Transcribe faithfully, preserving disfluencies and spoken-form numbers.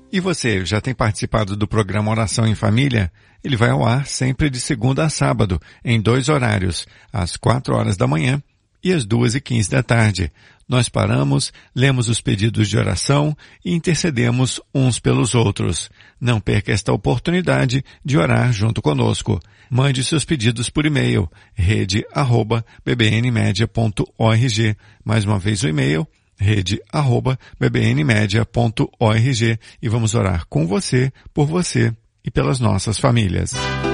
E você, já tem participado do programa Oração em Família? Ele vai ao ar sempre de segunda a sábado, em dois horários, às quatro horas da manhã e às duas e quinze da tarde. Nós paramos, lemos os pedidos de oração e intercedemos uns pelos outros. Não perca esta oportunidade de orar junto conosco. Mande seus pedidos por e-mail, rede arroba b b n media ponto org. Mais uma vez o e-mail, rede arroba b b n media ponto org, e vamos orar com você, por você e pelas nossas famílias.